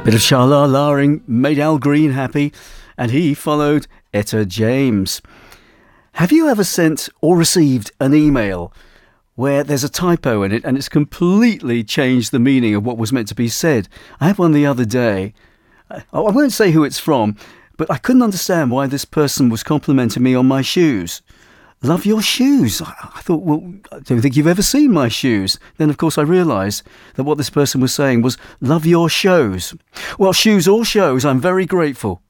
Bit of Shala Laring made Al Green happy, and he followed Etta James. Have you ever sent or received an email where there's a typo in it and it's completely changed the meaning of what was meant to be said? I had one the other day. I won't say who it's from, but I couldn't understand why this person was complimenting me on my shoes. Love your shoes. I thought, well, I don't think you've ever seen my shoes. Then, of course, I realised that what this person was saying was, love your shows. Well, shoes or shows, I'm very grateful.